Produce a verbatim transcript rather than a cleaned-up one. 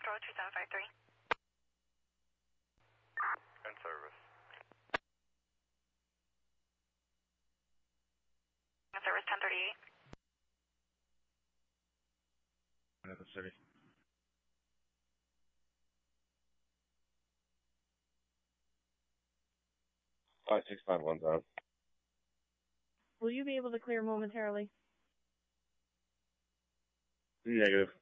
Control two seven five three. In service. In service ten thirty-eight. Another city. Five six five one down. Will you be able to clear momentarily? Negative.